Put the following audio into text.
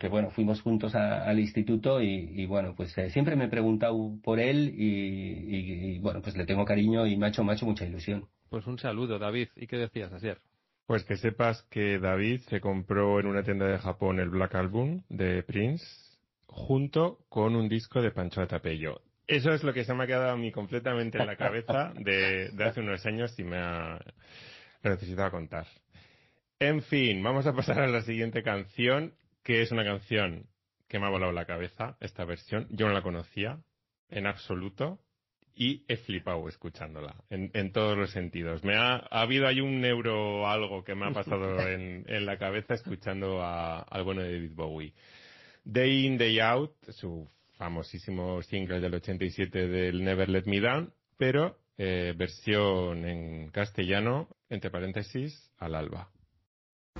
bueno, fuimos juntos al instituto y bueno, pues siempre me he preguntado por él bueno, pues le tengo cariño y me ha hecho mucha ilusión. Pues un saludo, David. ¿Y qué decías, Asier? Pues que sepas que David se compró en una tienda de Japón el Black Album de Prince junto con un disco de Pancho Atapello. Eso es lo que se me ha quedado a mí completamente en la cabeza de hace unos años y lo necesitaba contar. En fin, vamos a pasar a la siguiente canción, que es una canción que me ha volado la cabeza, esta versión. Yo no la conocía en absoluto y he flipado escuchándola en todos los sentidos. Ha habido ahí un neuro algo que me ha pasado en la cabeza escuchando al bueno de David Bowie. Day In, Day Out, su famosísimo single del 87 del Never Let Me Down, pero versión en castellano, entre paréntesis, al alba.